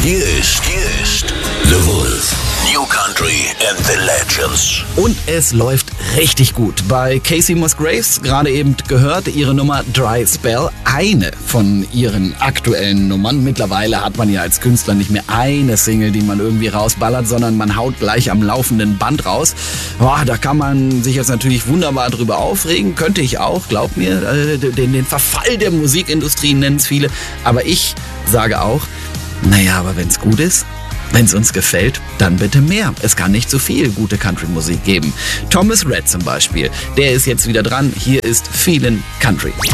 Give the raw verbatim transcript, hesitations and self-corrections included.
Hier ist, hier ist The Wolf. New Country and the Legends. Und es läuft richtig gut. Bei Casey Musgraves, gerade eben gehört, ihre Nummer Dry Spell, eine von ihren aktuellen Nummern. Mittlerweile hat man ja als Künstler nicht mehr eine Single, die man irgendwie rausballert, sondern man haut gleich am laufenden Band raus. Boah, da kann man sich jetzt natürlich wunderbar drüber aufregen. Könnte ich auch, glaub mir, äh, den, den Verfall der Musikindustrie nennen es viele. Aber ich sage auch, naja, aber wenn's gut ist, wenn es uns gefällt, dann bitte mehr. Es kann nicht zu viel gute Country-Musik geben. Thomas Rhett zum Beispiel, der ist jetzt wieder dran. Hier ist Feelin' Country.